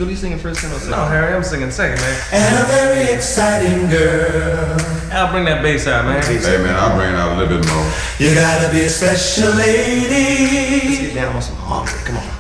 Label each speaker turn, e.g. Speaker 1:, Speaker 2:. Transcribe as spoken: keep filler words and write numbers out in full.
Speaker 1: do you singing first or second?
Speaker 2: No, Harry, I'm singing second, man.
Speaker 3: And a very exciting girl.
Speaker 2: I'll bring that bass out, man.
Speaker 4: Hey man, I'll bring it out a little bit more.
Speaker 3: You gotta be a special lady.
Speaker 1: Let's get down on some harmony. Come on.